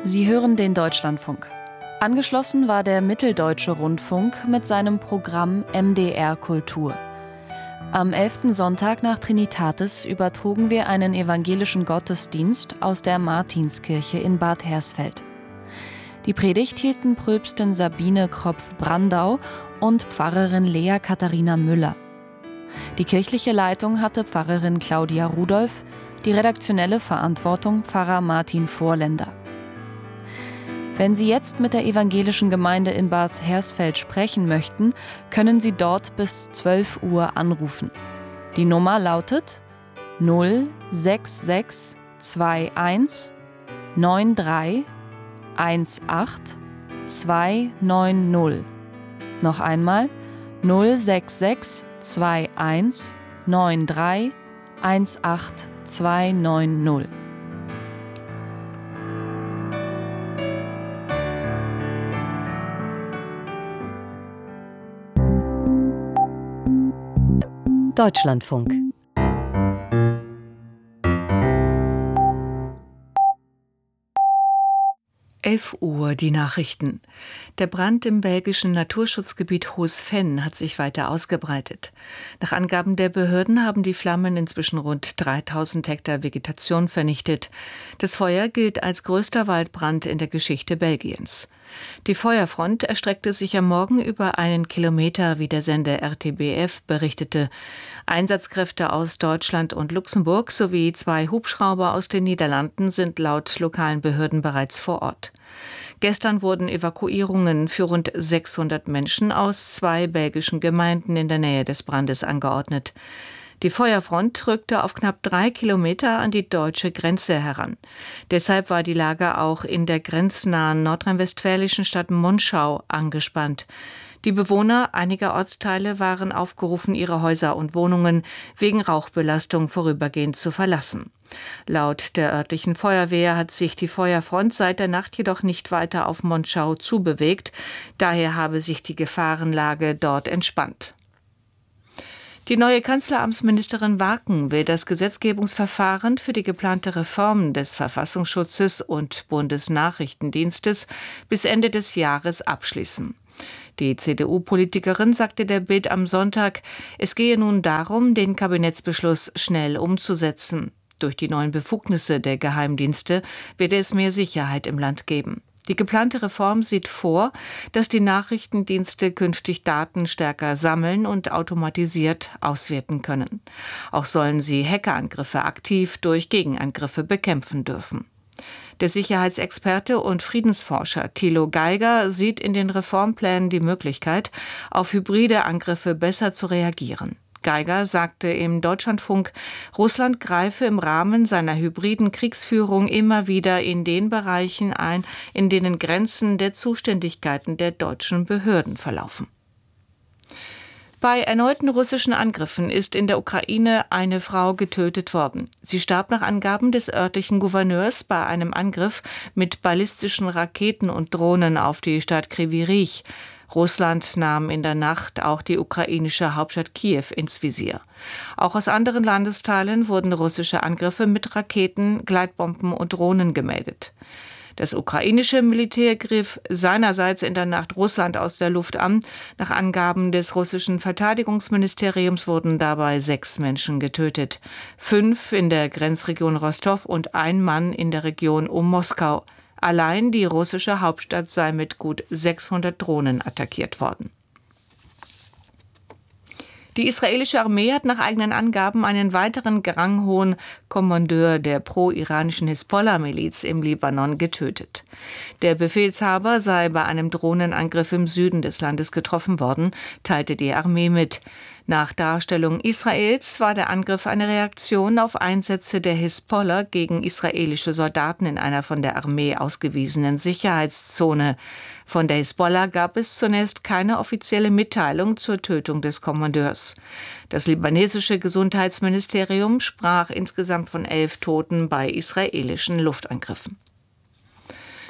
Sie hören den Deutschlandfunk. Angeschlossen war der Mitteldeutsche Rundfunk mit seinem Programm MDR Kultur. Am 11. Sonntag nach Trinitatis übertrugen wir einen evangelischen Gottesdienst aus der Martinskirche in Bad Hersfeld. Die Predigt hielten Pröpstin Sabine Kropf-Brandau und Pfarrerin Lea Katharina Müller. Die kirchliche Leitung hatte Pfarrerin Claudia Rudolph, die redaktionelle Verantwortung Pfarrer Martin Vorländer. Wenn Sie jetzt mit der evangelischen Gemeinde in Bad Hersfeld sprechen möchten, können Sie dort bis 12 Uhr anrufen. Die Nummer lautet 06621 93 18 290. Noch einmal 06621 93 18 290. Deutschlandfunk. Uhr die Nachrichten. Der Brand im belgischen Naturschutzgebiet Hoos-Venn hat sich weiter ausgebreitet. Nach Angaben der Behörden haben die Flammen inzwischen rund 3000 Hektar Vegetation vernichtet. Das Feuer gilt als größter Waldbrand in der Geschichte Belgiens. Die Feuerfront erstreckte sich am Morgen über 1 Kilometer, wie der Sender RTBF berichtete. Einsatzkräfte aus Deutschland und Luxemburg sowie 2 Hubschrauber aus den Niederlanden sind laut lokalen Behörden bereits vor Ort. Gestern wurden Evakuierungen für rund 600 Menschen aus 2 belgischen Gemeinden in der Nähe des Brandes angeordnet. Die Feuerfront rückte auf knapp 3 Kilometer an die deutsche Grenze heran. Deshalb war die Lage auch in der grenznahen nordrhein-westfälischen Stadt Monschau angespannt. Die Bewohner einiger Ortsteile waren aufgerufen, ihre Häuser und Wohnungen wegen Rauchbelastung vorübergehend zu verlassen. Laut der örtlichen Feuerwehr hat sich die Feuerfront seit der Nacht jedoch nicht weiter auf Monschau zubewegt. Daher habe sich die Gefahrenlage dort entspannt. Die neue Kanzleramtsministerin Warken will das Gesetzgebungsverfahren für die geplante Reform des Verfassungsschutzes und Bundesnachrichtendienstes bis Ende des Jahres abschließen. Die CDU-Politikerin sagte der Bild am Sonntag, es gehe nun darum, den Kabinettsbeschluss schnell umzusetzen. Durch die neuen Befugnisse der Geheimdienste werde es mehr Sicherheit im Land geben. Die geplante Reform sieht vor, dass die Nachrichtendienste künftig Daten stärker sammeln und automatisiert auswerten können. Auch sollen sie Hackerangriffe aktiv durch Gegenangriffe bekämpfen dürfen. Der Sicherheitsexperte und Friedensforscher Thilo Geiger sieht in den Reformplänen die Möglichkeit, auf hybride Angriffe besser zu reagieren. Geiger sagte im Deutschlandfunk, Russland greife im Rahmen seiner hybriden Kriegsführung immer wieder in den Bereichen ein, in denen Grenzen der Zuständigkeiten der deutschen Behörden verlaufen. Bei erneuten russischen Angriffen ist in der Ukraine eine Frau getötet worden. Sie starb nach Angaben des örtlichen Gouverneurs bei einem Angriff mit ballistischen Raketen und Drohnen auf die Stadt Kryvyi Rih. Russland nahm in der Nacht auch die ukrainische Hauptstadt Kiew ins Visier. Auch aus anderen Landesteilen wurden russische Angriffe mit Raketen, Gleitbomben und Drohnen gemeldet. Das ukrainische Militär griff seinerseits in der Nacht Russland aus der Luft an. Nach Angaben des russischen Verteidigungsministeriums wurden dabei 6 Menschen getötet. 5 in der Grenzregion Rostow und 1 Mann in der Region um Moskau. Allein die russische Hauptstadt sei mit gut 600 Drohnen attackiert worden. Die israelische Armee hat nach eigenen Angaben einen weiteren ranghohen Kommandeur der pro-iranischen Hisbollah-Miliz im Libanon getötet. Der Befehlshaber sei bei einem Drohnenangriff im Süden des Landes getroffen worden, teilte die Armee mit. Nach Darstellung Israels war der Angriff eine Reaktion auf Einsätze der Hisbollah gegen israelische Soldaten in einer von der Armee ausgewiesenen Sicherheitszone. Von der Hisbollah gab es zunächst keine offizielle Mitteilung zur Tötung des Kommandeurs. Das libanesische Gesundheitsministerium sprach insgesamt von 11 Toten bei israelischen Luftangriffen.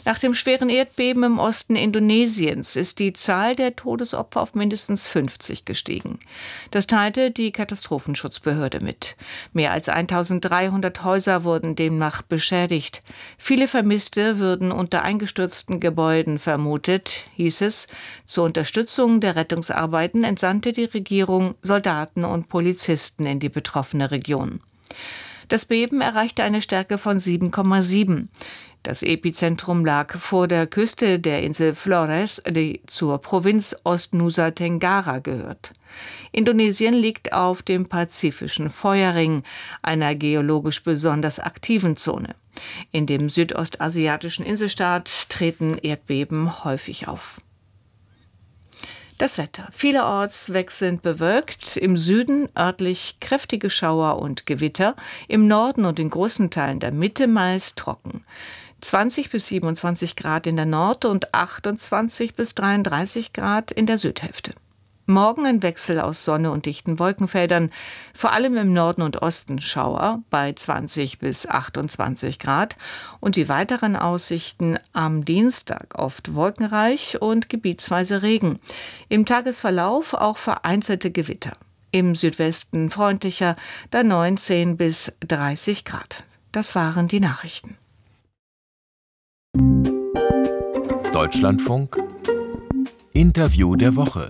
Nach dem schweren Erdbeben im Osten Indonesiens ist die Zahl der Todesopfer auf mindestens 50 gestiegen. Das teilte die Katastrophenschutzbehörde mit. Mehr als 1300 Häuser wurden demnach beschädigt. Viele Vermisste würden unter eingestürzten Gebäuden vermutet, hieß es. Zur Unterstützung der Rettungsarbeiten entsandte die Regierung Soldaten und Polizisten in die betroffene Region. Das Beben erreichte eine Stärke von 7,7. Das Epizentrum lag vor der Küste der Insel Flores, die zur Provinz Ostnusa Tenggara gehört. Indonesien liegt auf dem Pazifischen Feuerring, einer geologisch besonders aktiven Zone. In dem südostasiatischen Inselstaat treten Erdbeben häufig auf. Das Wetter. Vielerorts wechselnd bewölkt, im Süden örtlich kräftige Schauer und Gewitter, im Norden und in großen Teilen der Mitte meist trocken. 20 bis 27 Grad in der Nord- und 28 bis 33 Grad in der Südhälfte. Morgen ein Wechsel aus Sonne und dichten Wolkenfeldern, vor allem im Norden und Osten Schauer bei 20 bis 28 Grad und die weiteren Aussichten am Dienstag oft wolkenreich und gebietsweise Regen. Im Tagesverlauf auch vereinzelte Gewitter. Im Südwesten freundlicher, da 19 bis 30 Grad. Das waren die Nachrichten. Deutschlandfunk Interview der Woche.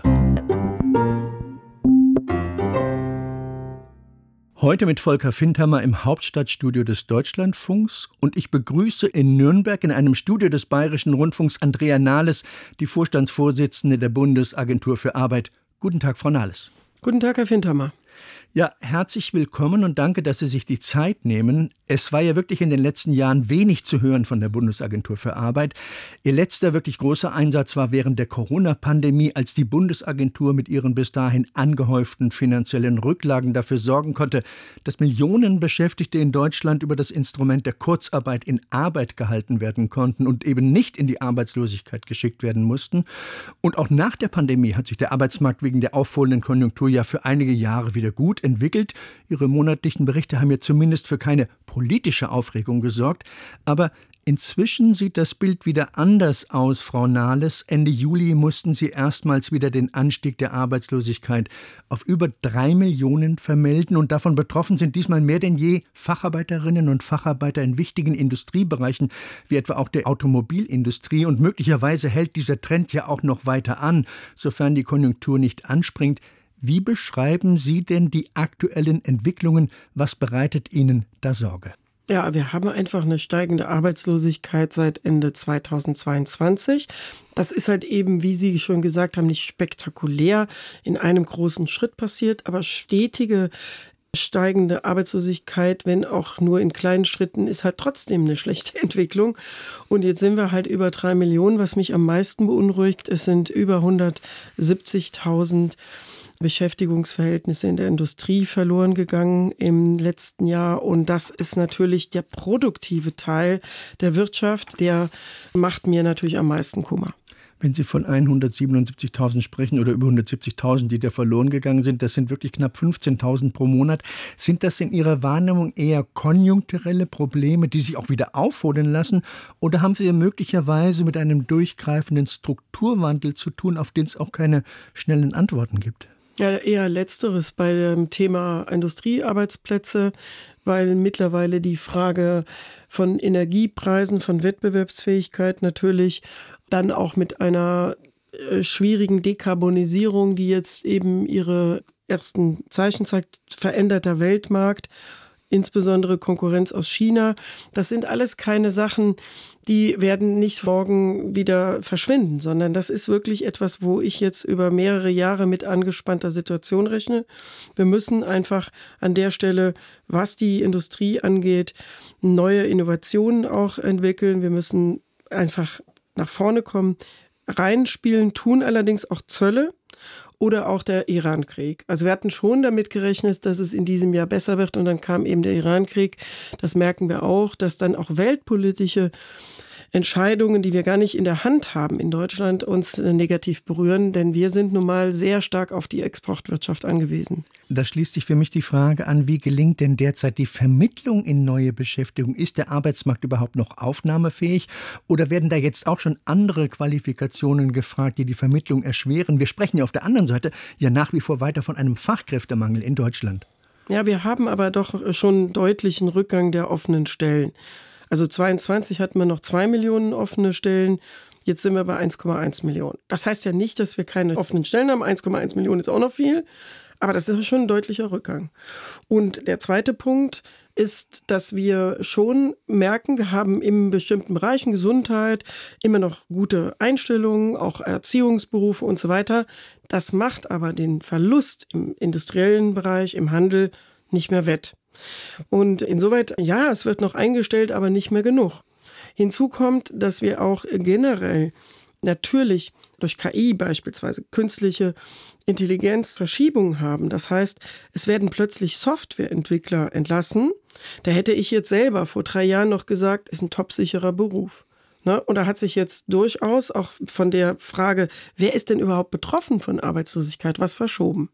Heute mit Volker Findhammer im Hauptstadtstudio des Deutschlandfunks und ich begrüße in Nürnberg in einem Studio des Bayerischen Rundfunks Andrea Nahles, die Vorstandsvorsitzende der Bundesagentur für Arbeit. Guten Tag, Frau Nahles. Guten Tag, Herr Findhammer. Ja, herzlich willkommen und danke, dass Sie sich die Zeit nehmen. Es war ja wirklich in den letzten Jahren wenig zu hören von der Bundesagentur für Arbeit. Ihr letzter wirklich großer Einsatz war während der Corona-Pandemie, als die Bundesagentur mit ihren bis dahin angehäuften finanziellen Rücklagen dafür sorgen konnte, dass Millionen Beschäftigte in Deutschland über das Instrument der Kurzarbeit in Arbeit gehalten werden konnten und eben nicht in die Arbeitslosigkeit geschickt werden mussten. Und auch nach der Pandemie hat sich der Arbeitsmarkt wegen der aufholenden Konjunktur ja für einige Jahre wieder gut entwickelt. Ihre monatlichen Berichte haben ja zumindest für keine politische Aufregung gesorgt. Aber inzwischen sieht das Bild wieder anders aus, Frau Nahles. Ende Juli mussten Sie erstmals wieder den Anstieg der Arbeitslosigkeit auf über 3 Millionen vermelden. Und davon betroffen sind diesmal mehr denn je Facharbeiterinnen und Facharbeiter in wichtigen Industriebereichen, wie etwa auch der Automobilindustrie. Und möglicherweise hält dieser Trend ja auch noch weiter an, sofern die Konjunktur nicht anspringt. Wie beschreiben Sie denn die aktuellen Entwicklungen? Was bereitet Ihnen da Sorge? Ja, wir haben einfach eine steigende Arbeitslosigkeit seit Ende 2022. Das ist halt eben, wie Sie schon gesagt haben, nicht spektakulär in einem großen Schritt passiert, aber stetige steigende Arbeitslosigkeit, wenn auch nur in kleinen Schritten, ist halt trotzdem eine schlechte Entwicklung. Und jetzt sind wir halt über 3 Millionen. Was mich am meisten beunruhigt, es sind über 170.000 Beschäftigungsverhältnisse in der Industrie verloren gegangen im letzten Jahr. Und das ist natürlich der produktive Teil der Wirtschaft, der macht mir natürlich am meisten Kummer. Wenn Sie von 177.000 sprechen oder über 170.000, die da verloren gegangen sind, das sind wirklich knapp 15.000 pro Monat. Sind das in Ihrer Wahrnehmung eher konjunkturelle Probleme, die sich auch wieder aufholen lassen? Oder haben Sie möglicherweise mit einem durchgreifenden Strukturwandel zu tun, auf den es auch keine schnellen Antworten gibt? Ja, eher Letzteres bei dem Thema Industriearbeitsplätze, weil mittlerweile die Frage von Energiepreisen, von Wettbewerbsfähigkeit natürlich dann auch mit einer schwierigen Dekarbonisierung, die jetzt eben ihre ersten Zeichen zeigt, veränderter Weltmarkt, insbesondere Konkurrenz aus China. Das sind alles keine Sachen, die werden nicht morgen wieder verschwinden, sondern das ist wirklich etwas, wo ich jetzt über mehrere Jahre mit angespannter Situation rechne. Wir müssen einfach an der Stelle, was die Industrie angeht, neue Innovationen auch entwickeln. Wir müssen einfach nach vorne kommen. Reinspielen tun allerdings auch Zölle oder auch der Iran-Krieg. Also wir hatten schon damit gerechnet, dass es in diesem Jahr besser wird und dann kam eben der Iran-Krieg. Das merken wir auch, dass dann auch weltpolitische Entscheidungen, die wir gar nicht in der Hand haben in Deutschland, uns negativ berühren, denn wir sind nun mal sehr stark auf die Exportwirtschaft angewiesen. Da schließt sich für mich die Frage an, wie gelingt denn derzeit die Vermittlung in neue Beschäftigung? Ist der Arbeitsmarkt überhaupt noch aufnahmefähig oder werden da jetzt auch schon andere Qualifikationen gefragt, die die Vermittlung erschweren? Wir sprechen ja auf der anderen Seite ja nach wie vor weiter von einem Fachkräftemangel in Deutschland. Ja, wir haben aber doch schon deutlichen Rückgang der offenen Stellen. Also 22 hatten wir noch 2 Millionen offene Stellen. Jetzt sind wir bei 1,1 Millionen. Das heißt ja nicht, dass wir keine offenen Stellen haben. 1,1 Millionen ist auch noch viel. Aber das ist schon ein deutlicher Rückgang. Und der zweite Punkt ist, dass wir schon merken, wir haben in bestimmten Bereichen Gesundheit immer noch gute Einstellungen, auch Erziehungsberufe und so weiter. Das macht aber den Verlust im industriellen Bereich, im Handel nicht mehr wett. Und insoweit, ja, es wird noch eingestellt, aber nicht mehr genug. Hinzu kommt, dass wir auch generell natürlich durch KI beispielsweise künstliche Intelligenz Verschiebungen haben. Das heißt, es werden plötzlich Softwareentwickler entlassen. Da hätte ich jetzt selber vor 3 Jahren noch gesagt, ist ein topsicherer Beruf. Und da hat sich jetzt durchaus auch von der Frage, wer ist denn überhaupt betroffen von Arbeitslosigkeit, was verschoben.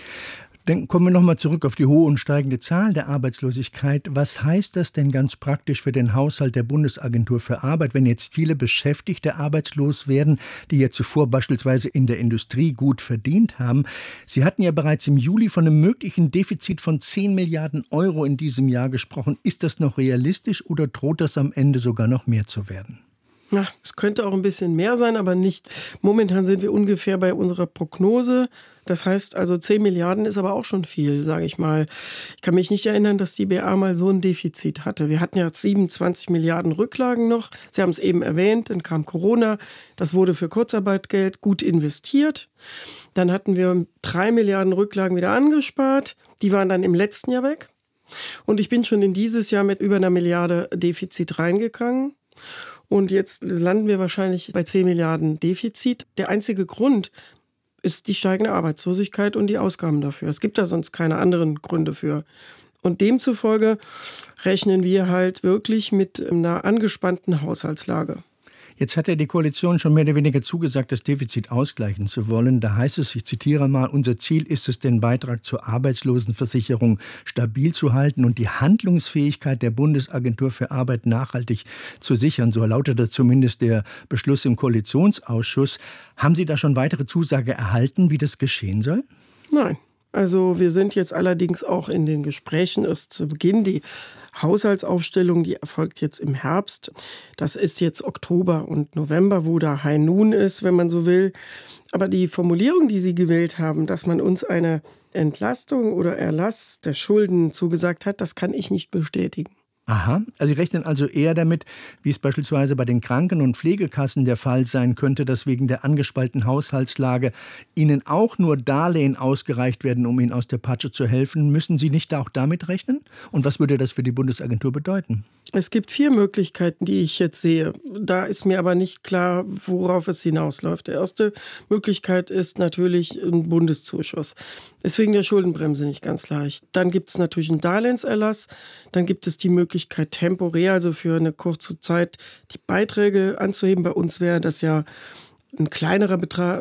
Dann kommen wir nochmal zurück auf die hohe und steigende Zahl der Arbeitslosigkeit. Was heißt das denn ganz praktisch für den Haushalt der Bundesagentur für Arbeit, wenn jetzt viele Beschäftigte arbeitslos werden, die ja zuvor beispielsweise in der Industrie gut verdient haben? Sie hatten ja bereits im Juli von einem möglichen Defizit von 10 Milliarden Euro in diesem Jahr gesprochen. Ist das noch realistisch oder droht das am Ende sogar noch mehr zu werden? Ja, es könnte auch ein bisschen mehr sein, aber nicht. Momentan sind wir ungefähr bei unserer Prognose. Das heißt also 10 Milliarden ist aber auch schon viel, sage ich mal. Ich kann mich nicht erinnern, dass die BA mal so ein Defizit hatte. Wir hatten ja 27 Milliarden Rücklagen noch. Sie haben es eben erwähnt, dann kam Corona. Das wurde für Kurzarbeitgeld gut investiert. Dann hatten wir 3 Milliarden Rücklagen wieder angespart. Die waren dann im letzten Jahr weg. Und ich bin schon in dieses Jahr mit über 1 Milliarde Defizit reingegangen. Und jetzt landen wir wahrscheinlich bei 10 Milliarden Defizit. Der einzige Grund ist die steigende Arbeitslosigkeit und die Ausgaben dafür. Es gibt da sonst keine anderen Gründe für. Und demzufolge rechnen wir halt wirklich mit einer angespannten Haushaltslage. Jetzt hat ja die Koalition schon mehr oder weniger zugesagt, das Defizit ausgleichen zu wollen. Da heißt es, ich zitiere mal, unser Ziel ist es, den Beitrag zur Arbeitslosenversicherung stabil zu halten und die Handlungsfähigkeit der Bundesagentur für Arbeit nachhaltig zu sichern. So lautete zumindest der Beschluss im Koalitionsausschuss. Haben Sie da schon weitere Zusage erhalten, wie das geschehen soll? Nein. Also wir sind jetzt allerdings auch in den Gesprächen erst zu Beginn. Die Haushaltsaufstellung, die erfolgt jetzt im Herbst. Das ist jetzt Oktober und November, wo da High Noon ist, wenn man so will. Aber die Formulierung, die Sie gewählt haben, dass man uns eine Entlastung oder Erlass der Schulden zugesagt hat, das kann ich nicht bestätigen. Aha, also Sie rechnen also eher damit, wie es beispielsweise bei den Kranken- und Pflegekassen der Fall sein könnte, dass wegen der angespannten Haushaltslage Ihnen auch nur Darlehen ausgereicht werden, um Ihnen aus der Patsche zu helfen. Müssen Sie nicht auch damit rechnen? Und was würde das für die Bundesagentur bedeuten? Es gibt 4 Möglichkeiten, die ich jetzt sehe. Da ist mir aber nicht klar, worauf es hinausläuft. Die erste Möglichkeit ist natürlich ein Bundeszuschuss. Ist wegen der Schuldenbremse nicht ganz leicht. Dann gibt es natürlich einen Darlehenserlass. Dann gibt es die Möglichkeit, temporär, also für eine kurze Zeit, die Beiträge anzuheben. Bei uns wäre das ja ein kleinerer Betrag,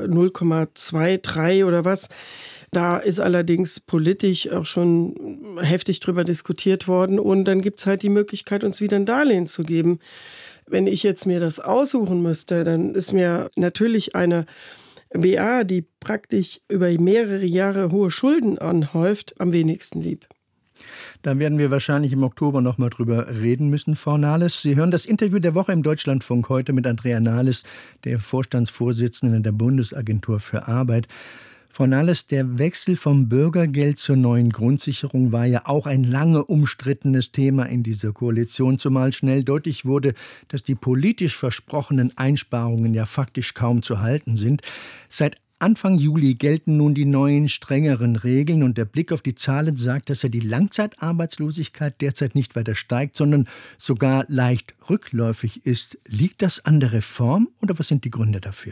0,23 oder was. Da ist allerdings politisch auch schon heftig drüber diskutiert worden. Und dann gibt es halt die Möglichkeit, uns wieder ein Darlehen zu geben. Wenn ich jetzt mir das aussuchen müsste, dann ist mir natürlich eine BA, die praktisch über mehrere Jahre hohe Schulden anhäuft, am wenigsten lieb. Da werden wir wahrscheinlich im Oktober noch mal drüber reden müssen, Frau Nahles. Sie hören das Interview der Woche im Deutschlandfunk heute mit Andrea Nahles, der Vorstandsvorsitzenden der Bundesagentur für Arbeit. Frau Nahles, der Wechsel vom Bürgergeld zur neuen Grundsicherung war ja auch ein lange umstrittenes Thema in dieser Koalition, zumal schnell deutlich wurde, dass die politisch versprochenen Einsparungen ja faktisch kaum zu halten sind. Seit Anfang Juli gelten nun die neuen, strengeren Regeln und der Blick auf die Zahlen sagt, dass ja die Langzeitarbeitslosigkeit derzeit nicht weiter steigt, sondern sogar leicht rückläufig ist. Liegt das an der Reform oder was sind die Gründe dafür?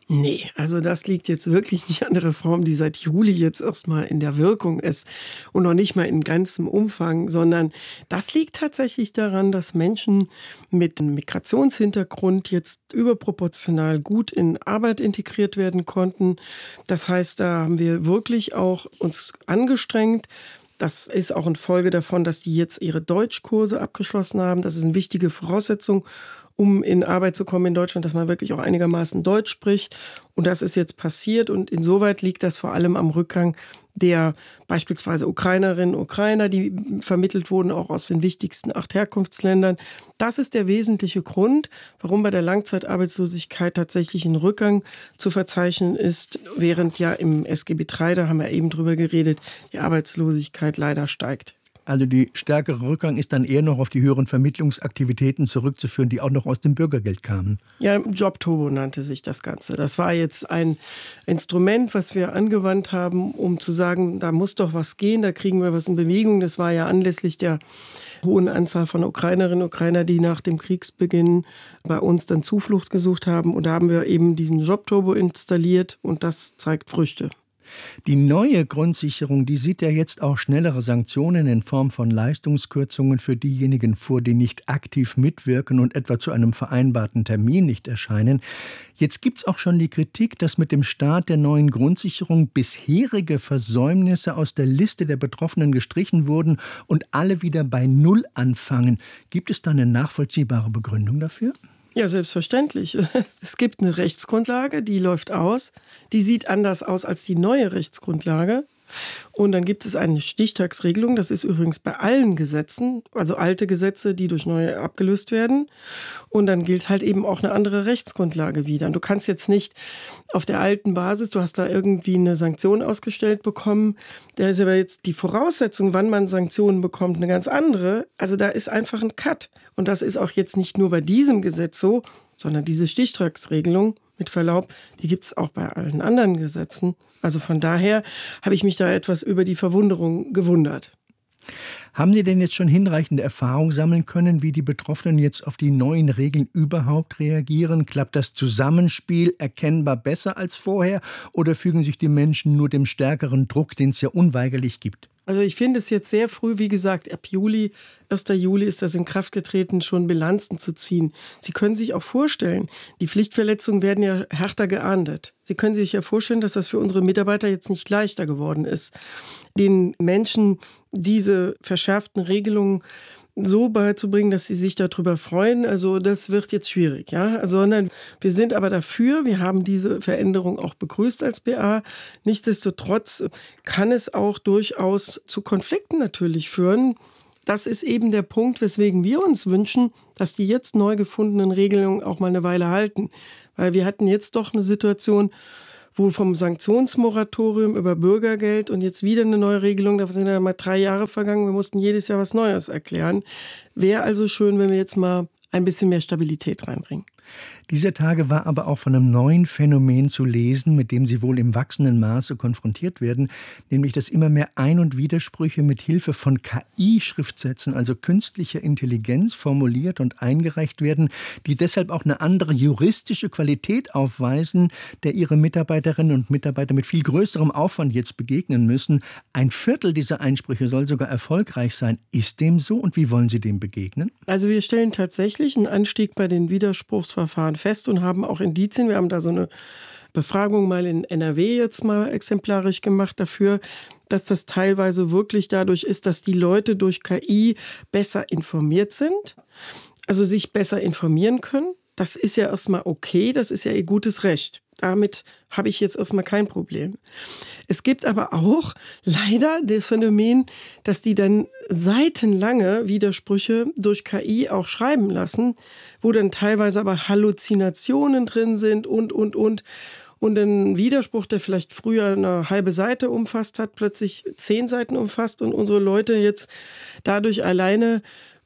Nee, also das liegt jetzt wirklich nicht an der Reform, die seit Juli jetzt erstmal in der Wirkung ist und noch nicht mal in ganzem Umfang, sondern das liegt tatsächlich daran, dass Menschen mit einem Migrationshintergrund jetzt überproportional gut in Arbeit integriert werden konnten. Das heißt, da haben wir wirklich auch uns angestrengt. Das ist auch eine Folge davon, dass die jetzt ihre Deutschkurse abgeschlossen haben. Das ist eine wichtige Voraussetzung, um in Arbeit zu kommen in Deutschland, dass man wirklich auch einigermaßen Deutsch spricht. Und das ist jetzt passiert. Und insoweit liegt das vor allem am Rückgang der beispielsweise Ukrainerinnen und Ukrainer, die vermittelt wurden, auch aus den wichtigsten 8 Herkunftsländern. Das ist der wesentliche Grund, warum bei der Langzeitarbeitslosigkeit tatsächlich ein Rückgang zu verzeichnen ist, während ja im SGB III, da haben wir eben drüber geredet, die Arbeitslosigkeit leider steigt. Also die stärkere Rückgang ist dann eher noch auf die höheren Vermittlungsaktivitäten zurückzuführen, die auch noch aus dem Bürgergeld kamen. Ja, Jobturbo nannte sich das Ganze. Das war jetzt ein Instrument, was wir angewandt haben, um zu sagen, da muss doch was gehen, da kriegen wir was in Bewegung. Das war ja anlässlich der hohen Anzahl von Ukrainerinnen und Ukrainer, die nach dem Kriegsbeginn bei uns dann Zuflucht gesucht haben. Und da haben wir eben diesen Jobturbo installiert und das zeigt Früchte. Die neue Grundsicherung, die sieht ja jetzt auch schnellere Sanktionen in Form von Leistungskürzungen für diejenigen vor, die nicht aktiv mitwirken und etwa zu einem vereinbarten Termin nicht erscheinen. Jetzt gibt es auch schon die Kritik, dass mit dem Start der neuen Grundsicherung bisherige Versäumnisse aus der Liste der Betroffenen gestrichen wurden und alle wieder bei Null anfangen. Gibt es da eine nachvollziehbare Begründung dafür? Ja, selbstverständlich. Es gibt eine Rechtsgrundlage, die läuft aus. Die sieht anders aus als die neue Rechtsgrundlage. Und dann gibt es eine Stichtagsregelung, das ist übrigens bei allen Gesetzen, also alte Gesetze, die durch neue abgelöst werden. Und dann gilt halt eben auch eine andere Rechtsgrundlage wieder. Und du kannst jetzt nicht auf der alten Basis, du hast da irgendwie eine Sanktion ausgestellt bekommen, da ist aber jetzt die Voraussetzung, wann man Sanktionen bekommt, eine ganz andere. Also da ist einfach ein Cut. Und das ist auch jetzt nicht nur bei diesem Gesetz so, sondern diese Stichtagsregelung, mit Verlaub, die gibt es auch bei allen anderen Gesetzen. Also von daher habe ich mich da etwas über die Verwunderung gewundert. Haben Sie denn jetzt schon hinreichende Erfahrung sammeln können, wie die Betroffenen jetzt auf die neuen Regeln überhaupt reagieren? Klappt das Zusammenspiel erkennbar besser als vorher oder fügen sich die Menschen nur dem stärkeren Druck, den es ja unweigerlich gibt? Also ich finde es jetzt sehr früh, wie gesagt, ab 1. Juli ist das in Kraft getreten, schon Bilanzen zu ziehen. Sie können sich auch vorstellen, die Pflichtverletzungen werden ja härter geahndet. Sie können sich ja vorstellen, dass das für unsere Mitarbeiter jetzt nicht leichter geworden ist, den Menschen diese verschärften Regelungen so beizubringen, dass sie sich darüber freuen. Also das wird jetzt schwierig, ja. Sondern wir sind aber dafür, wir haben diese Veränderung auch begrüßt als BA. Nichtsdestotrotz kann es auch durchaus zu Konflikten natürlich führen. Das ist eben der Punkt, weswegen wir uns wünschen, dass die jetzt neu gefundenen Regelungen auch mal eine Weile halten. Weil wir hatten jetzt doch eine Situation, wo vom Sanktionsmoratorium über Bürgergeld und jetzt wieder eine neue Regelung, da sind ja mal 3 Jahre vergangen, wir mussten jedes Jahr was Neues erklären. Wäre also schön, wenn wir jetzt mal ein bisschen mehr Stabilität reinbringen. Dieser Tage war aber auch von einem neuen Phänomen zu lesen, mit dem Sie wohl im wachsenden Maße konfrontiert werden, nämlich dass immer mehr Ein- und Widersprüche mit Hilfe von KI-Schriftsätzen, also künstlicher Intelligenz, formuliert und eingereicht werden, die deshalb auch eine andere juristische Qualität aufweisen, der Ihre Mitarbeiterinnen und Mitarbeiter mit viel größerem Aufwand jetzt begegnen müssen. 1/4 dieser Einsprüche soll sogar erfolgreich sein. Ist dem so und wie wollen Sie dem begegnen? Also wir stellen tatsächlich einen Anstieg bei den Widerspruchsverfahren fest und haben auch Indizien. Wir haben da so eine Befragung mal in NRW jetzt mal exemplarisch gemacht dafür, dass das teilweise wirklich dadurch ist, dass die Leute durch KI besser informiert sind, also sich besser informieren können. Das ist ja erstmal okay, das ist ja ihr gutes Recht. Damit habe ich jetzt erstmal kein Problem. Es gibt aber auch leider das Phänomen, dass die dann seitenlange Widersprüche durch KI auch schreiben lassen, wo dann teilweise aber Halluzinationen drin sind und. Und ein Widerspruch, der vielleicht früher eine halbe Seite umfasst hat, plötzlich 10 Seiten umfasst und unsere Leute jetzt dadurch alleine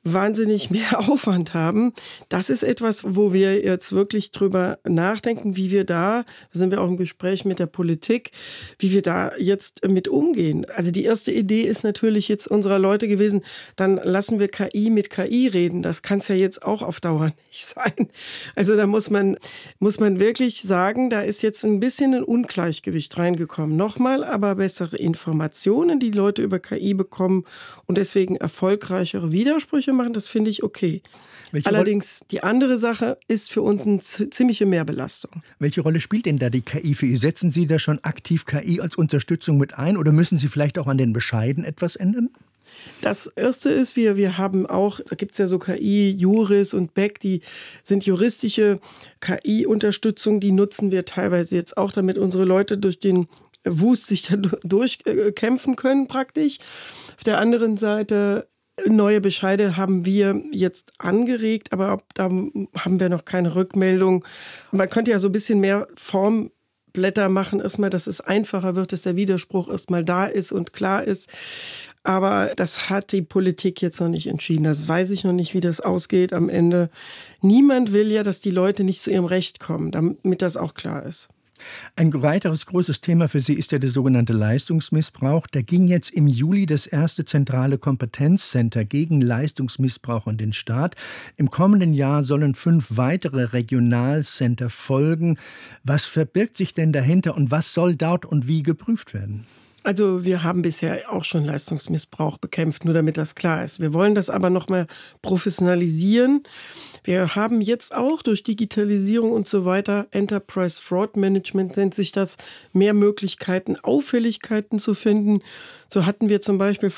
wahnsinnig mehr Aufwand haben. Das ist etwas, wo wir jetzt wirklich drüber nachdenken, wie wir da sind wir auch im Gespräch mit der Politik, wie wir da jetzt mit umgehen. Also die erste Idee ist natürlich jetzt unserer Leute gewesen, dann lassen wir KI mit KI reden. Das kann es ja jetzt auch auf Dauer nicht sein. Also da muss man wirklich sagen, da ist jetzt ein bisschen ein Ungleichgewicht reingekommen. Nochmal, aber bessere Informationen, die Leute über KI bekommen und deswegen erfolgreichere Widersprüche machen, das finde ich okay. Allerdings, die andere Sache ist für uns eine ziemliche Mehrbelastung. Welche Rolle spielt denn da die KI für Sie? Setzen Sie da schon aktiv KI als Unterstützung mit ein oder müssen Sie vielleicht auch an den Bescheiden etwas ändern? Das Erste ist, wir haben auch, da gibt es ja so KI, Juris und Beck, die sind juristische KI-Unterstützung, die nutzen wir teilweise jetzt auch, damit unsere Leute durch den Wust sich da durchkämpfen können praktisch. Auf der anderen Seite neue Bescheide haben wir jetzt angeregt, aber da haben wir noch keine Rückmeldung. Man könnte ja so ein bisschen mehr Formblätter machen, erstmal, dass es einfacher wird, dass der Widerspruch erstmal da ist und klar ist. Aber das hat die Politik jetzt noch nicht entschieden. Das weiß ich noch nicht, wie das ausgeht am Ende. Niemand will ja, dass die Leute nicht zu ihrem Recht kommen, damit das auch klar ist. Ein weiteres großes Thema für Sie ist ja der sogenannte Leistungsmissbrauch. Da ging jetzt im Juli das erste zentrale Kompetenzcenter gegen Leistungsmissbrauch an den Start. Im kommenden Jahr sollen 5 weitere Regionalcenter folgen. Was verbirgt sich denn dahinter und was soll dort und wie geprüft werden? Also wir haben bisher auch schon Leistungsmissbrauch bekämpft, nur damit das klar ist. Wir wollen das aber noch mal professionalisieren. Wir haben jetzt auch durch Digitalisierung und so weiter, Enterprise Fraud Management nennt sich das, mehr Möglichkeiten, Auffälligkeiten zu finden. So hatten wir zum Beispiel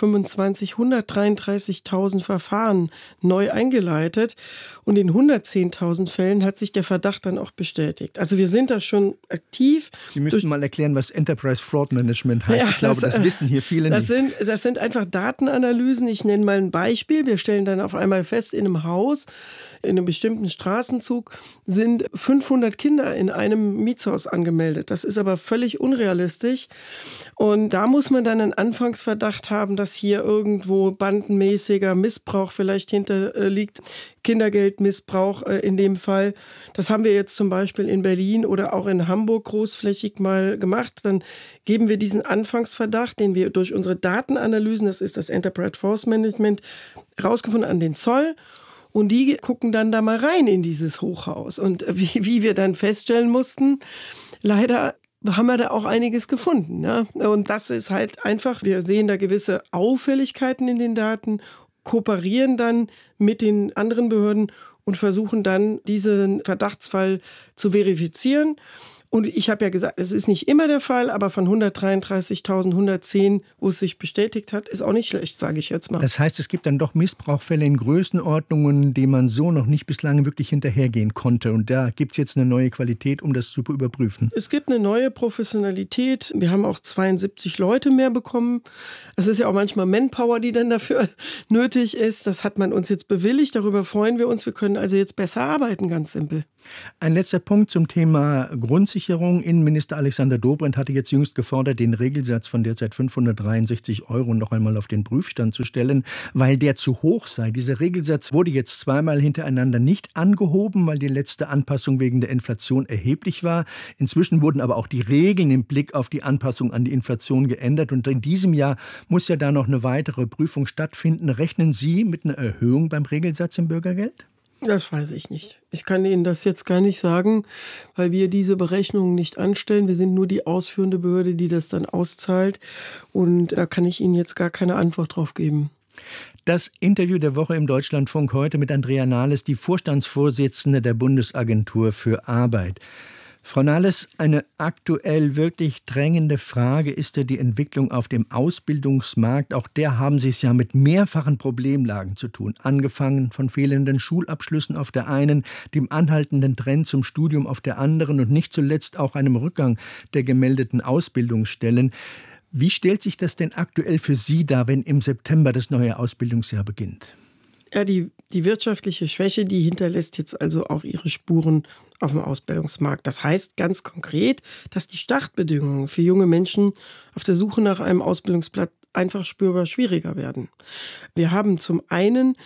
133.000 Verfahren neu eingeleitet und in 110.000 Fällen hat sich der Verdacht dann auch bestätigt. Also wir sind da schon aktiv. Sie müssten mal erklären, was Enterprise Fraud Management heißt. Ja, ich glaube, das wissen hier viele nicht. Das sind einfach Datenanalysen. Ich nenne mal ein Beispiel. Wir stellen dann auf einmal fest, in einem Haus, in einem bestimmten Straßenzug sind 500 Kinder in einem Mietshaus angemeldet. Das ist aber völlig unrealistisch. Und da muss man dann einen Anfangsverdacht haben, dass hier irgendwo bandenmäßiger Missbrauch vielleicht hinterliegt, Kindergeldmissbrauch in dem Fall. Das haben wir jetzt zum Beispiel in Berlin oder auch in Hamburg großflächig mal gemacht. Dann geben wir diesen Anfangsverdacht, den wir durch unsere Datenanalysen, das ist das Enterprise Fraud Management, herausgefunden an den Zoll. Und die gucken dann da mal rein in dieses Hochhaus. Und wie wir dann feststellen mussten, leider haben wir da auch einiges gefunden. Ne? Und das ist halt einfach, wir sehen da gewisse Auffälligkeiten in den Daten, kooperieren dann mit den anderen Behörden und versuchen dann, diesen Verdachtsfall zu verifizieren. Und ich habe ja gesagt, es ist nicht immer der Fall, aber von 133.110, wo es sich bestätigt hat, ist auch nicht schlecht, sage ich jetzt mal. Das heißt, es gibt dann doch Missbrauchsfälle in Größenordnungen, denen man so noch nicht bislang wirklich hinterhergehen konnte. Und da gibt es jetzt eine neue Qualität, um das zu überprüfen. Es gibt eine neue Professionalität. Wir haben auch 72 Leute mehr bekommen. Es ist ja auch manchmal Manpower, die dann dafür nötig ist. Das hat man uns jetzt bewilligt. Darüber freuen wir uns. Wir können also jetzt besser arbeiten, ganz simpel. Ein letzter Punkt zum Thema Grundsicherung. Innenminister Alexander Dobrindt hatte jetzt jüngst gefordert, den Regelsatz von derzeit 563 € noch einmal auf den Prüfstand zu stellen, weil der zu hoch sei. Dieser Regelsatz wurde jetzt zweimal hintereinander nicht angehoben, weil die letzte Anpassung wegen der Inflation erheblich war. Inzwischen wurden aber auch die Regeln im Blick auf die Anpassung an die Inflation geändert. Und in diesem Jahr muss ja da noch eine weitere Prüfung stattfinden. Rechnen Sie mit einer Erhöhung beim Regelsatz im Bürgergeld? Das weiß ich nicht. Ich kann Ihnen das jetzt gar nicht sagen, weil wir diese Berechnungen nicht anstellen. Wir sind nur die ausführende Behörde, die das dann auszahlt. Und da kann ich Ihnen jetzt gar keine Antwort drauf geben. Das Interview der Woche im Deutschlandfunk heute mit Andrea Nahles, die Vorstandsvorsitzende der Bundesagentur für Arbeit. Frau Nahles, eine aktuell wirklich drängende Frage ist ja die Entwicklung auf dem Ausbildungsmarkt. Auch der haben Sie es ja mit mehrfachen Problemlagen zu tun. Angefangen von fehlenden Schulabschlüssen auf der einen, dem anhaltenden Trend zum Studium auf der anderen und nicht zuletzt auch einem Rückgang der gemeldeten Ausbildungsstellen. Wie stellt sich das denn aktuell für Sie dar, wenn im September das neue Ausbildungsjahr beginnt? Ja, die wirtschaftliche Schwäche, die hinterlässt jetzt also auch ihre Spuren auf dem Ausbildungsmarkt. Das heißt ganz konkret, dass die Startbedingungen für junge Menschen auf der Suche nach einem Ausbildungsplatz einfach spürbar schwieriger werden. Wir haben zum einen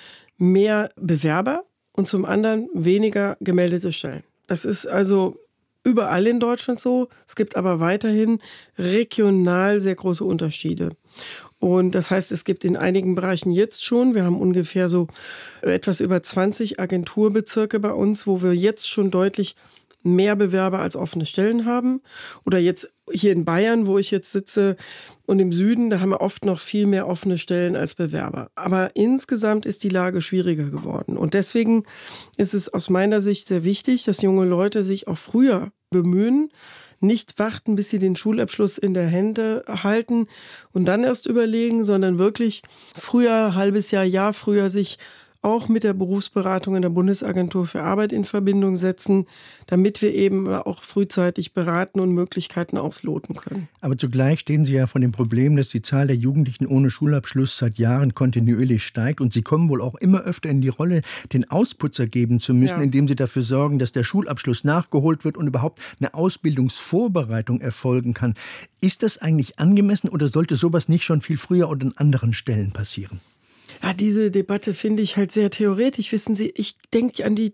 mehr Bewerber und zum anderen weniger gemeldete Stellen. Das ist also überall in Deutschland so. Es gibt aber weiterhin regional sehr große Unterschiede. Und das heißt, es gibt in einigen Bereichen jetzt schon, wir haben ungefähr so etwas über 20 Agenturbezirke bei uns, wo wir jetzt schon deutlich mehr Bewerber als offene Stellen haben. Oder jetzt hier in Bayern, wo ich jetzt sitze, und im Süden, da haben wir oft noch viel mehr offene Stellen als Bewerber. Aber insgesamt ist die Lage schwieriger geworden. Und deswegen ist es aus meiner Sicht sehr wichtig, dass junge Leute sich auch früher bemühen, nicht warten, bis sie den Schulabschluss in der Hände halten und dann erst überlegen, sondern wirklich früher, halbes Jahr früher sich auch mit der Berufsberatung in der Bundesagentur für Arbeit in Verbindung setzen, damit wir eben auch frühzeitig beraten und Möglichkeiten ausloten können. Aber zugleich stehen Sie ja vor dem Problem, dass die Zahl der Jugendlichen ohne Schulabschluss seit Jahren kontinuierlich steigt und Sie kommen wohl auch immer öfter in die Rolle, den Ausputzer geben zu müssen, indem Sie dafür sorgen, dass der Schulabschluss nachgeholt wird und überhaupt eine Ausbildungsvorbereitung erfolgen kann. Ist das eigentlich angemessen oder sollte sowas nicht schon viel früher und an anderen Stellen passieren? Ja, diese Debatte finde ich halt sehr theoretisch. Wissen Sie, ich denke an die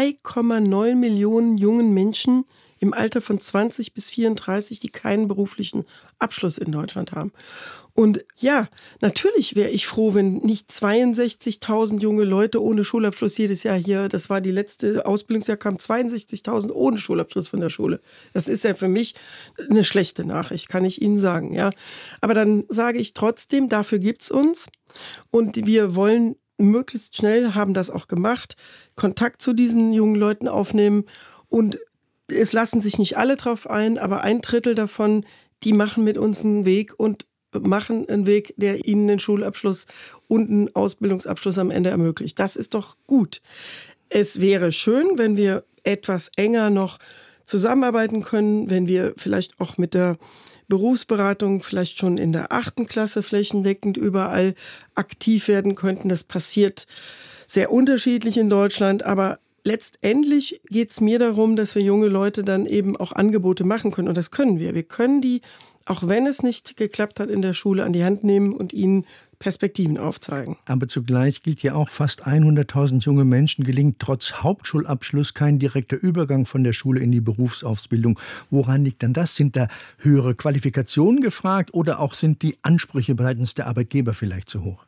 2,9 Millionen jungen Menschen im Alter von 20 bis 34, die keinen beruflichen Abschluss in Deutschland haben. Und ja, natürlich wäre ich froh, wenn nicht 62.000 junge Leute ohne Schulabschluss jedes Jahr hier, das war die letzte Ausbildungsjahr, kamen 62.000 ohne Schulabschluss von der Schule. Das ist ja für mich eine schlechte Nachricht, kann ich Ihnen sagen. Ja. Aber dann sage ich trotzdem, dafür gibt's uns. Und wir wollen möglichst schnell, haben das auch gemacht, Kontakt zu diesen jungen Leuten aufnehmen. Und es lassen sich nicht alle drauf ein, aber 1/3 davon, die machen mit uns einen Weg und machen einen Weg, der ihnen einen Schulabschluss und einen Ausbildungsabschluss am Ende ermöglicht. Das ist doch gut. Es wäre schön, wenn wir etwas enger noch zusammenarbeiten können, wenn wir vielleicht auch mit der Berufsberatung vielleicht schon in der 8. Klasse flächendeckend überall aktiv werden könnten. Das passiert sehr unterschiedlich in Deutschland, aber letztendlich geht es mir darum, dass wir junge Leute dann eben auch Angebote machen können. Und das können wir. Wir können die, auch wenn es nicht geklappt hat in der Schule, an die Hand nehmen und ihnen Perspektiven aufzeigen. Aber zugleich gilt ja auch, fast 100.000 junge Menschen gelingt trotz Hauptschulabschluss kein direkter Übergang von der Schule in die Berufsausbildung. Woran liegt dann das? Sind da höhere Qualifikationen gefragt oder auch sind die Ansprüche seitens der Arbeitgeber vielleicht zu hoch?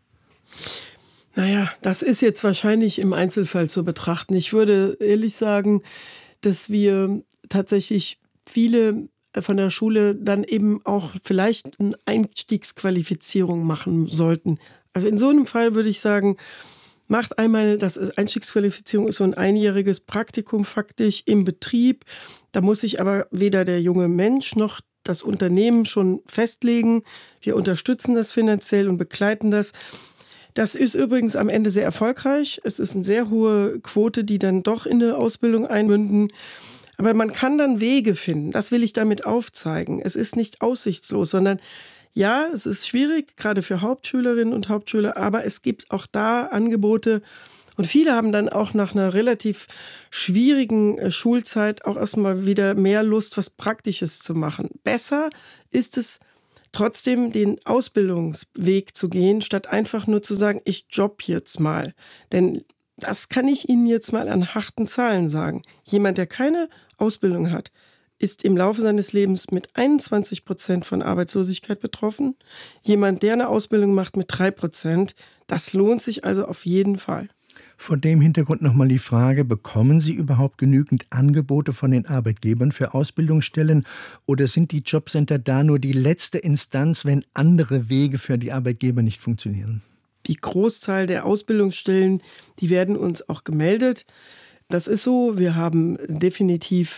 Naja, das ist jetzt wahrscheinlich im Einzelfall zu betrachten. Ich würde ehrlich sagen, dass wir tatsächlich viele von der Schule dann eben auch vielleicht eine Einstiegsqualifizierung machen sollten. Also in so einem Fall würde ich sagen, macht einmal, das Einstiegsqualifizierung ist so ein einjähriges Praktikum faktisch im Betrieb. Da muss sich aber weder der junge Mensch noch das Unternehmen schon festlegen. Wir unterstützen das finanziell und begleiten das. Das ist übrigens am Ende sehr erfolgreich. Es ist eine sehr hohe Quote, die dann doch in eine Ausbildung einmünden. Aber man kann dann Wege finden. Das will ich damit aufzeigen. Es ist nicht aussichtslos, sondern ja, es ist schwierig, gerade für Hauptschülerinnen und Hauptschüler, aber es gibt auch da Angebote. Und viele haben dann auch nach einer relativ schwierigen Schulzeit auch erstmal wieder mehr Lust, was Praktisches zu machen. Besser ist es trotzdem, den Ausbildungsweg zu gehen, statt einfach nur zu sagen, ich jobb jetzt mal. Denn das kann ich Ihnen jetzt mal an harten Zahlen sagen. Jemand, der keine Ausbildung hat, ist im Laufe seines Lebens mit 21% von Arbeitslosigkeit betroffen. Jemand, der eine Ausbildung macht, mit 3%. Das lohnt sich also auf jeden Fall. Vor dem Hintergrund nochmal die Frage, bekommen Sie überhaupt genügend Angebote von den Arbeitgebern für Ausbildungsstellen oder sind die Jobcenter da nur die letzte Instanz, wenn andere Wege für die Arbeitgeber nicht funktionieren? Die Großzahl der Ausbildungsstellen, die werden uns auch gemeldet. Das ist so, wir haben definitiv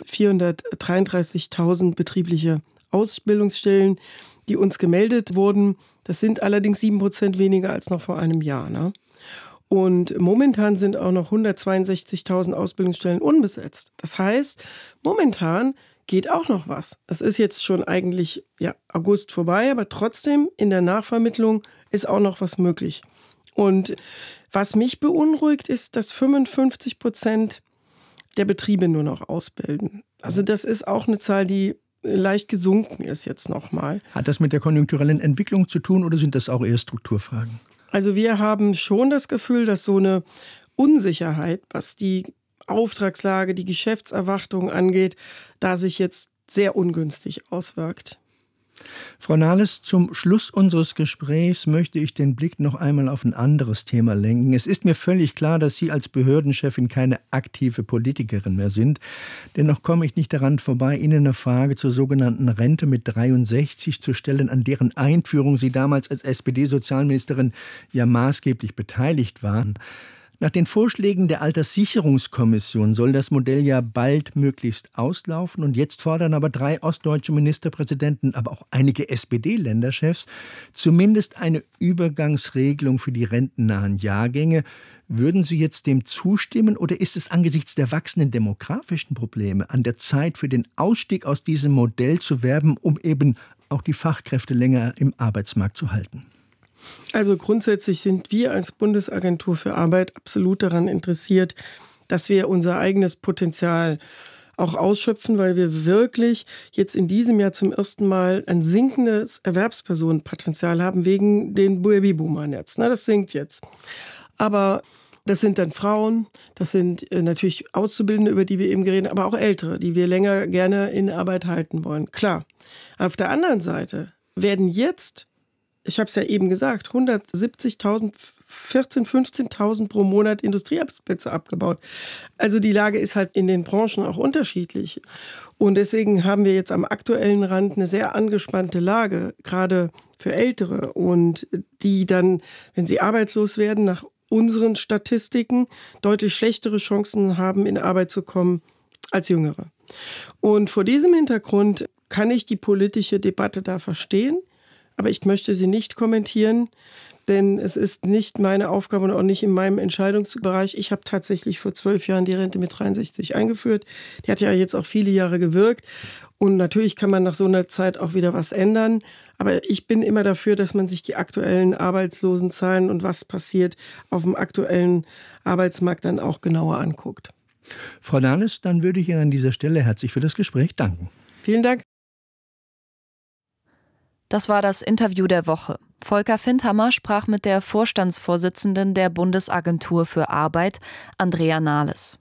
433.000 betriebliche Ausbildungsstellen, die uns gemeldet wurden. Das sind allerdings 7% weniger als noch vor einem Jahr, ne? Und momentan sind auch noch 162.000 Ausbildungsstellen unbesetzt. Das heißt, momentan geht auch noch was. Es ist jetzt schon eigentlich August vorbei, aber trotzdem in der Nachvermittlung ist auch noch was möglich. Und was mich beunruhigt, ist, dass 55% der Betriebe nur noch ausbilden. Also das ist auch eine Zahl, die leicht gesunken ist jetzt nochmal. Hat das mit der konjunkturellen Entwicklung zu tun oder sind das auch eher Strukturfragen? Also wir haben schon das Gefühl, dass so eine Unsicherheit, was die Auftragslage, die Geschäftserwartung angeht, da sich jetzt sehr ungünstig auswirkt. Frau Nahles, zum Schluss unseres Gesprächs möchte ich den Blick noch einmal auf ein anderes Thema lenken. Es ist mir völlig klar, dass Sie als Behördenchefin keine aktive Politikerin mehr sind. Dennoch komme ich nicht daran vorbei, Ihnen eine Frage zur sogenannten Rente mit 63 zu stellen, an deren Einführung Sie damals als SPD-Sozialministerin ja maßgeblich beteiligt waren. Nach den Vorschlägen der Alterssicherungskommission soll das Modell ja bald möglichst auslaufen. Und jetzt fordern aber 3 ostdeutsche Ministerpräsidenten, aber auch einige SPD-Länderchefs zumindest eine Übergangsregelung für die rentennahen Jahrgänge. Würden Sie jetzt dem zustimmen oder ist es angesichts der wachsenden demografischen Probleme an der Zeit, für den Ausstieg aus diesem Modell zu werben, um eben auch die Fachkräfte länger im Arbeitsmarkt zu halten? Also grundsätzlich sind wir als Bundesagentur für Arbeit absolut daran interessiert, dass wir unser eigenes Potenzial auch ausschöpfen, weil wir wirklich jetzt in diesem Jahr zum ersten Mal ein sinkendes Erwerbspersonenpotenzial haben wegen den Babyboomern jetzt. Das sinkt jetzt. Aber das sind dann Frauen, das sind natürlich Auszubildende, über die wir eben geredet haben, aber auch Ältere, die wir länger gerne in Arbeit halten wollen. Klar. Auf der anderen Seite werden jetzt, ich habe es ja eben gesagt, 170.000, 14.000, 15.000 pro Monat Industriearbeitsplätze abgebaut. Also die Lage ist halt in den Branchen auch unterschiedlich. Und deswegen haben wir jetzt am aktuellen Rand eine sehr angespannte Lage, gerade für Ältere. Und die dann, wenn sie arbeitslos werden, nach unseren Statistiken deutlich schlechtere Chancen haben, in Arbeit zu kommen als Jüngere. Und vor diesem Hintergrund kann ich die politische Debatte da verstehen. Aber ich möchte sie nicht kommentieren, denn es ist nicht meine Aufgabe und auch nicht in meinem Entscheidungsbereich. Ich habe tatsächlich vor 12 Jahren die Rente mit 63 eingeführt. Die hat ja jetzt auch viele Jahre gewirkt. Und natürlich kann man nach so einer Zeit auch wieder was ändern. Aber ich bin immer dafür, dass man sich die aktuellen Arbeitslosenzahlen und was passiert auf dem aktuellen Arbeitsmarkt dann auch genauer anguckt. Frau Nahles, dann würde ich Ihnen an dieser Stelle herzlich für das Gespräch danken. Vielen Dank. Das war das Interview der Woche. Volker Findhammer sprach mit der Vorstandsvorsitzenden der Bundesagentur für Arbeit, Andrea Nahles.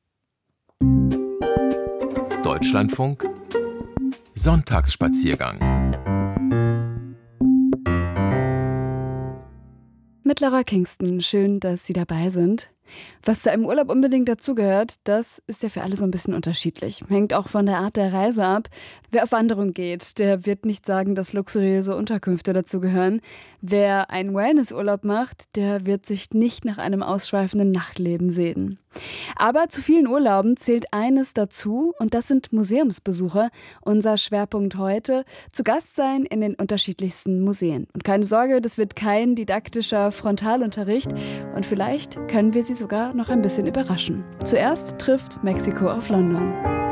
Deutschlandfunk Sonntagsspaziergang. Mittlerer Kingston, schön, dass Sie dabei sind. Was zu einem Urlaub unbedingt dazugehört, das ist ja für alle so ein bisschen unterschiedlich. Hängt auch von der Art der Reise ab. Wer auf Wanderung geht, der wird nicht sagen, dass luxuriöse Unterkünfte dazugehören. Wer einen Wellnessurlaub macht, der wird sich nicht nach einem ausschweifenden Nachtleben sehnen. Aber zu vielen Urlauben zählt eines dazu und das sind Museumsbesuche. Unser Schwerpunkt heute, zu Gast sein in den unterschiedlichsten Museen. Und keine Sorge, das wird kein didaktischer Frontalunterricht und vielleicht können wir Sie sogar noch ein bisschen überraschen. Zuerst trifft Mexiko auf London.